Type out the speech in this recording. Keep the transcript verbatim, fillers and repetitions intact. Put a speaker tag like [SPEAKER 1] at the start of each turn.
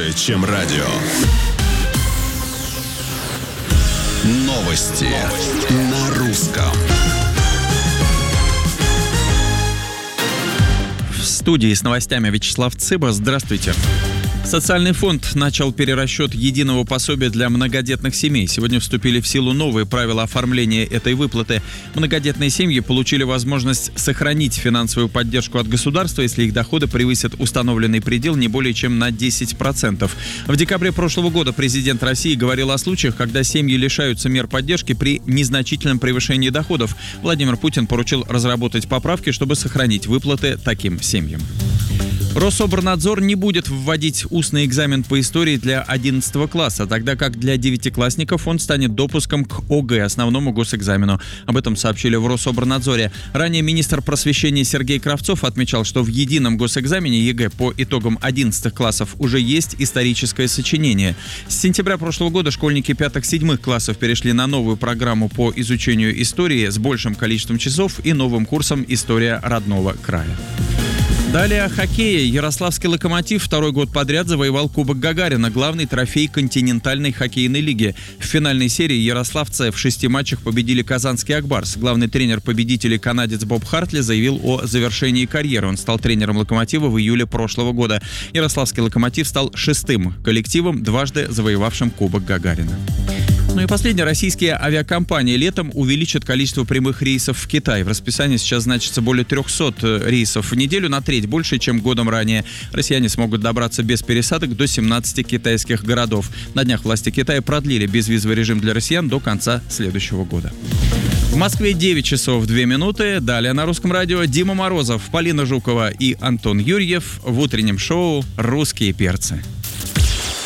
[SPEAKER 1] Больше, чем радио. Новости, Новости. На русском.
[SPEAKER 2] В студии с новостями Вячеслав Цыба. Здравствуйте. Социальный фонд начал перерасчет единого пособия для многодетных семей. Сегодня вступили в силу новые правила оформления этой выплаты. Многодетные семьи получили возможность сохранить финансовую поддержку от государства, если их доходы превысят установленный предел не более чем на десять процентов. В декабре прошлого года президент России говорил о случаях, когда семьи лишаются мер поддержки при незначительном превышении доходов. Владимир Путин поручил разработать поправки, чтобы сохранить выплаты таким семьям. Рособорнадзор не будет вводить устный экзамен по истории для одиннадцатого класса, тогда как для девятиклассников он станет допуском к ОГЭ, основному госэкзамену. Об этом сообщили в Рособорнадзоре. Ранее министр просвещения Сергей Кравцов отмечал, что в едином госэкзамене ЕГЭ по итогам одиннадцатых классов уже есть историческое сочинение. С сентября прошлого года школьники пятых-седьмых классов перешли на новую программу по изучению истории с большим количеством часов и новым курсом «История родного края». Далее о хоккее. Ярославский «Локомотив» второй год подряд завоевал Кубок Гагарина, главный трофей континентальной хоккейной лиги. В финальной серии ярославцы в шести матчах победили казанский «Акбарс». Главный тренер победителей, канадец Боб Хартли, заявил о завершении карьеры. Он стал тренером «Локомотива» в июле прошлого года. Ярославский «Локомотив» стал шестым коллективом, дважды завоевавшим Кубок Гагарина. Ну и последнее. Российские авиакомпании летом увеличат количество прямых рейсов в Китай. В расписании сейчас значится более трехсот рейсов в неделю, на треть больше, чем годом ранее. Россияне смогут добраться без пересадок до семнадцати китайских городов. На днях власти Китая продлили безвизовый режим для россиян до конца следующего года. В Москве девять часов две минуты. Далее на Русском радио Дима Морозов, Полина Жукова и Антон Юрьев в утреннем шоу «Русские перцы».